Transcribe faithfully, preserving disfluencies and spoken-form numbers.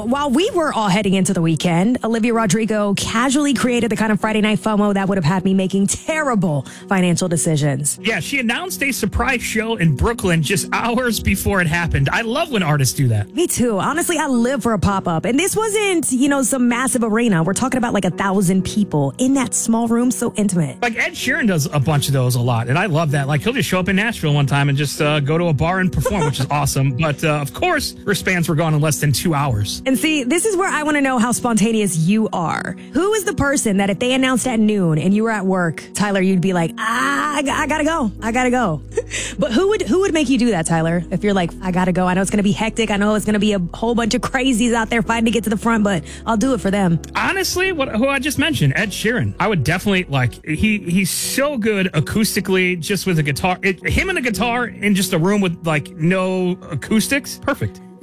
So while we were all heading into the weekend, Olivia Rodrigo casually created the kind of Friday night FOMO that would have had me making terrible financial decisions. Yeah, she announced a surprise show in Brooklyn just hours before it happened. I love when artists do that. Me too. Honestly, I live for a pop-up. And this wasn't, you know, some massive arena. We're talking about like a thousand people in that small room, so intimate. Like Ed Sheeran does a bunch of those a lot, and I love that. Like he'll just show up in Nashville one time and just uh, go to a bar and perform, which is awesome. But uh, of course, her spans were gone in less than two hours. And see, this is where I want to know how spontaneous you are. Who is the person that if they announced at noon and you were at work, Tyler, you'd be like, ah, I, g- I gotta go. I gotta go. But who would who would make you do that, Tyler? If you're like, I gotta go. I know it's going to be hectic. I know it's going to be a whole bunch of crazies out there fighting to get to the front, but I'll do it for them. Honestly, what who I just mentioned, Ed Sheeran. I would definitely, like, he he's so good acoustically, just with a guitar. It, him and a guitar in just a room with, like, no acoustics. Perfect.